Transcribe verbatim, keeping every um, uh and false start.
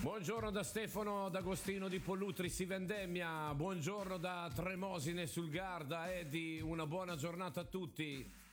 Buongiorno da Stefano D'Agostino di Pollutris Vendemmia, buongiorno da Tremosine sul Garda, Eddie, una buona giornata a tutti.